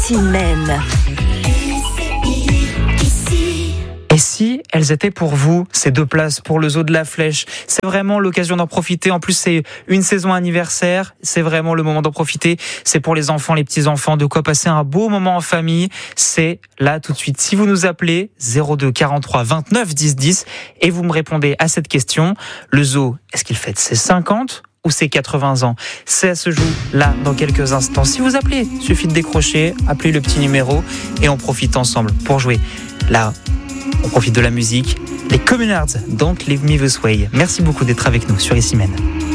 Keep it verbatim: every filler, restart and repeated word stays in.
Ici même. Et si elles étaient pour vous, ces deux places pour le Zoo de la Flèche? C'est vraiment l'occasion d'en profiter. En plus, c'est une saison anniversaire. C'est vraiment le moment d'en profiter. C'est pour les enfants, les petits-enfants, de quoi passer un beau moment en famille. C'est là tout de suite. Si vous nous appelez zéro deux quarante-trois vingt-neuf dix dix et vous me répondez à cette question, le zoo, est-ce qu'il fête ses cinquante ou ses quatre-vingts ans? Ça se joue là dans quelques instants. Si vous appelez, il suffit de décrocher, appelez le petit numéro et on profite ensemble pour jouer. Là, on profite de la musique. Les Communards, Don't Leave Me This Way. Merci beaucoup d'être avec nous sur Ici Même.